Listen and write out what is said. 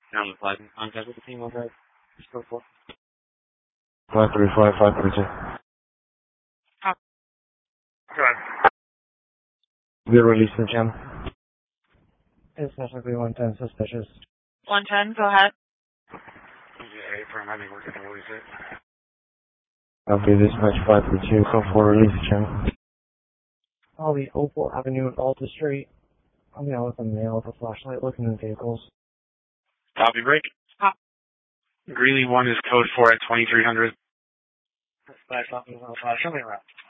Down the flight in contact with the team on that. Still 4. 535, 532. Go ahead. Be released from channel. It's technically 110 suspicious. 110, go ahead. Yeah, April, I think we're going to release it. Copy dispatch 532, code 4, release the channel. I'll be Opal Avenue and Alta Street. I'll be out with a male with a flashlight looking in vehicles. Copy break. Greeley 1 is code 4 at 2300. Dispatch 5, show me around.